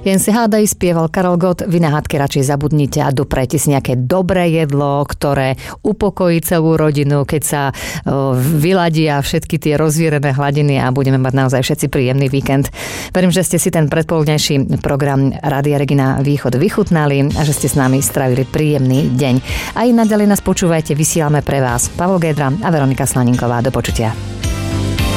Jen si hádaj spieval Karel Gott, vy na hádky radšej zabudnite a doprajte si nejaké dobré jedlo, ktoré upokojí celú rodinu, keď sa vyladia všetky tie rozvírené hladiny a budeme mať naozaj všetci príjemný víkend. Verím, že ste si ten predpoludnejší program Rádia Regina Východ vychutnali a že ste s nami strávili príjemný deň. Aj naďalej nás počúvajte, vysielame pre vás Pavol Gédra a Veronika Slaninková. Do počutia.